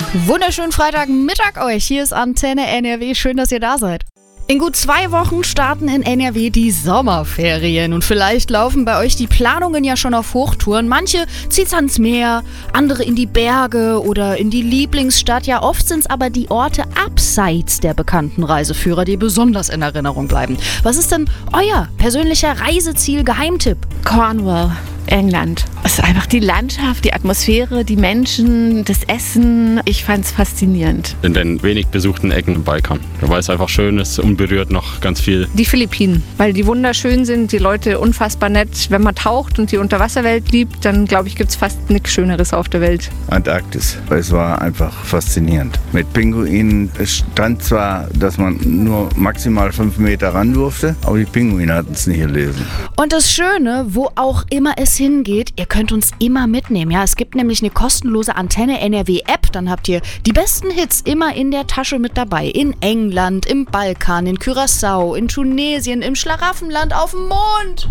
Wunderschönen Freitagmittag euch. Hier ist Antenne NRW. Schön, dass ihr da seid. In gut 2 Wochen starten in NRW die Sommerferien und vielleicht laufen bei euch die Planungen ja schon auf Hochtouren. Manche zieht's ans Meer, andere in die Berge oder in die Lieblingsstadt. Ja, oft sind's aber die Orte abseits der bekannten Reiseführer, die besonders in Erinnerung bleiben. Was ist denn euer persönlicher Reiseziel-Geheimtipp? Cornwall, England. Es ist einfach die Landschaft, die Atmosphäre, die Menschen, das Essen. Ich fand es faszinierend. In den wenig besuchten Ecken im Balkan. Weil es einfach schön ist, unberührt noch ganz viel. Die Philippinen, weil die wunderschön sind, die Leute unfassbar nett. Wenn man taucht und die Unterwasserwelt liebt, dann glaube ich, gibt es fast nichts Schöneres auf der Welt. Antarktis. Es war einfach faszinierend. Mit Pinguinen. Es stand zwar, dass man nur maximal 5 Meter ran durfte, aber die Pinguine hatten es nicht gelesen. Und das Schöne, wo auch immer es hingeht, ihr könnt uns immer mitnehmen. Ja, es gibt nämlich eine kostenlose Antenne NRW App. Dann habt ihr die besten Hits immer in der Tasche mit dabei. In England, im Balkan, in Curaçao, in Tunesien, im Schlaraffenland, auf dem Mond.